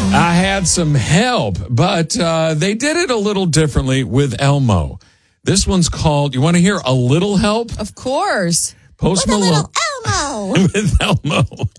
I had some help, but they did it a little differently with Elmo. This one's called, you want to hear a little help? Of course. Post With Malone. a little Elmo. With Elmo.